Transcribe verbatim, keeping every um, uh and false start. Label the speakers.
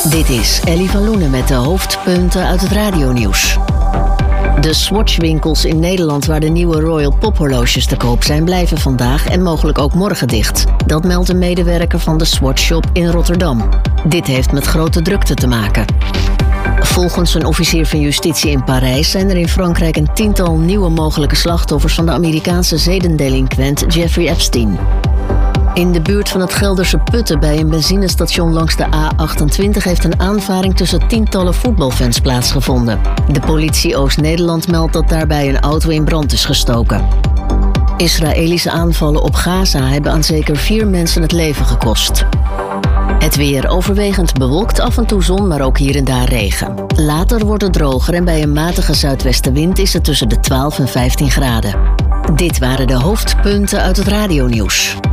Speaker 1: Dit is Ellie van Loenen met de hoofdpunten uit het radionieuws. De Swatch-winkels in Nederland waar de nieuwe Royal Pop-horloges te koop zijn, blijven vandaag en mogelijk ook morgen dicht. Dat meldt een medewerker van de Swatch Shop in Rotterdam. Dit heeft met grote drukte te maken. Volgens een officier van justitie in Parijs zijn er in Frankrijk een tiental nieuwe mogelijke slachtoffers van de Amerikaanse zedendelinquent Jeffrey Epstein. In de buurt van het Gelderse Putten bij een benzinestation langs de A achtentwintig heeft een aanvaring tussen tientallen voetbalfans plaatsgevonden. De politie Oost-Nederland meldt dat daarbij een auto in brand is gestoken. Israëlische aanvallen op Gaza hebben aan zeker vier mensen het leven gekost. Het weer overwegend bewolkt, af en toe zon, maar ook hier en daar regen. Later wordt het droger en bij een matige zuidwestenwind is het tussen de twaalf en vijftien graden. Dit waren de hoofdpunten uit het radionieuws.